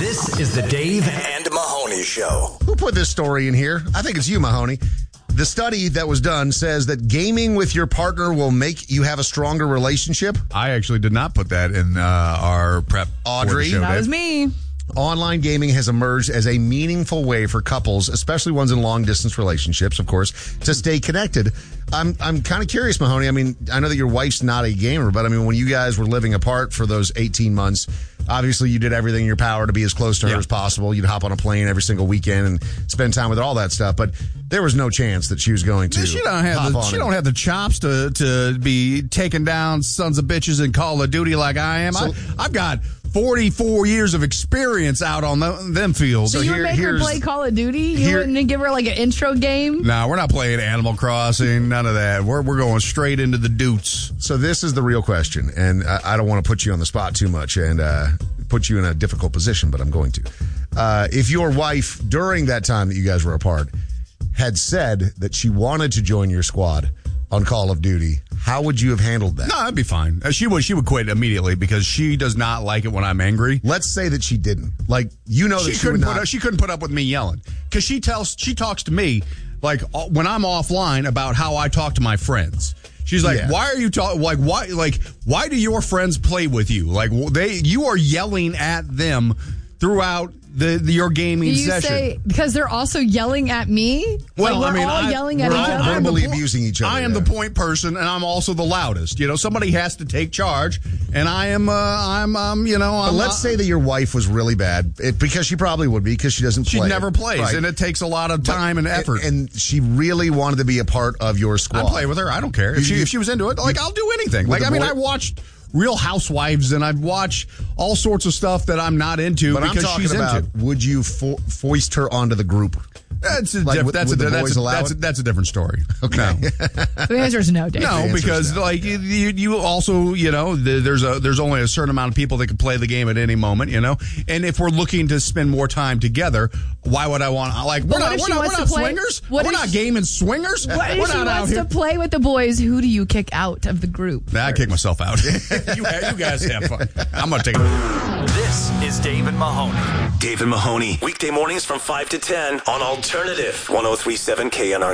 This is the Dave and Mahoney Show. Who put this story in here? I think it's you, Mahoney. The study that was done says that gaming with your partner will make you have a stronger relationship. I actually did not put that in our prep. Audrey? That was me. Online gaming has emerged as a meaningful way for couples, especially ones in long-distance relationships, of course, to stay connected. I'm kind of curious, Mahoney. I mean, I know that your wife's not a gamer, but I mean, when you guys were living apart for those 18 months, obviously you did everything in your power to be as close to her as possible. You'd hop on a plane every single weekend and spend time with her, all that stuff. But there was no chance that she was going to. She don't have the chops to be taking down sons of bitches in Call of Duty like I am. I've got 44 years of experience out on them fields. So you would make her play Call of Duty? You wouldn't give her like an intro game? No, we're not playing Animal Crossing. None of that. We're going straight into the doots. So this is the real question, and I don't want to put you on the spot too much and put you in a difficult position, but I'm going to. If your wife, during that time that you guys were apart, had said that she wanted to join your squad on Call of Duty, how would you have handled that? No, that'd be fine. She would quit immediately because she does not like it when I'm angry. Let's say that she didn't. Like, you know that she would not. She couldn't put up with me yelling because she talks to me like when I'm offline about how I talk to my friends. She's like, why are you talking? Like, why do your friends play with you? Like, you are yelling at them throughout your gaming session. Say because they're also yelling at me? Well, like, we're all yelling at each other. Verbally abusing each other. I am the point person, and I'm also the loudest. You know, somebody has to take charge, and I am. But let's say that your wife was really bad, because she probably would be, because she doesn't play. She never plays, right. and it takes a lot of time and effort. And she really wanted to be a part of your squad. I play with her. I don't care if she was into it. Like, I'll do anything. Like, I watched Real Housewives, and I've watched all sorts of stuff that I'm not into because she's into. Would you foist her onto the group? That's a different story. Okay. No. The answer is no, Dave. No, because like you also, there's only a certain amount of people that can play the game at any moment, And if we're looking to spend more time together, why would I want we're not swingers? We're not gaming swingers. What if she wants to play with the boys? Who do you kick out of the group? I kick myself out. you guys have fun. I'm gonna take it. This is Dave and Mahoney. Dave and Mahoney, weekday mornings from 5 to 10 on Alternative 103.7 KNR.